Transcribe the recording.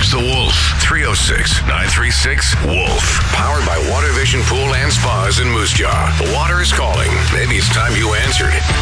the Wolf. 306-936-WOLF. Powered by Water Vision Pool and Spas in Moose Jaw. The water is calling. Maybe it's time you answered.